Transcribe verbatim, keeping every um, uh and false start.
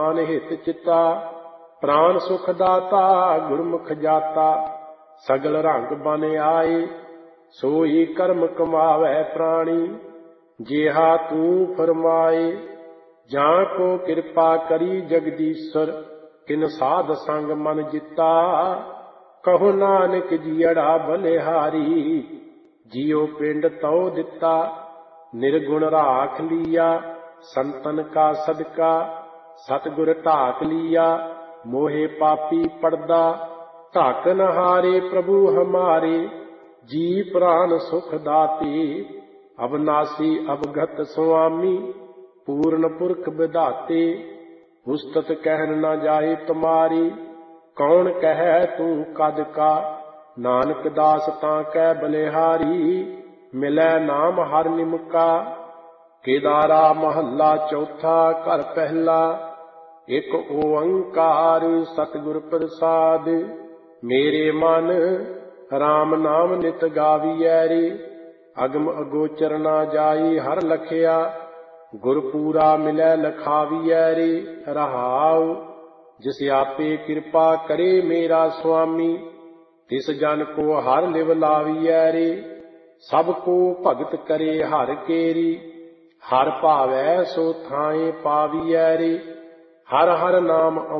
हित चिता प्राण सुख दाता गुरमुख जाता सगल रंग बन आए सोई कर्म कमावै प्राणी जेहा तू फरमाए जां को कृपा करी जगदीश्वर किन साध संग मन जिता कहो नानक जियड़ा बलिहारी जियो पिंड तौ दिता निर्गुण राख लिया संतन का सदका सतगुर ढाक लिया मोहे पापी पड़दा ढाक न हारे प्रभु हमारे जी प्राण सुख दाते अविनाशी अवगत स्वामी पूर्ण पुरख विधाते उस्तत कहन न जाए तुम्हारी कौन कहे तू कद का नानक दास तां कै बलिहारी मिलै नाम हर निमका केदारा महला चौथा घर पहला एक ओंकार सतगुर प्रसाद मेरे मन राम नाम नित गावियै रे अगम अगोचर ना जाई हर लखिया गुरपूरा मिलै लखावियै रे रहाउ जिस आपे कृपा करे मेरा स्वामी तिस जन को हर लिव लावियै रे सब को भगत करे हर केरी हर भावै सो थाए पावियै रे हर हर नाम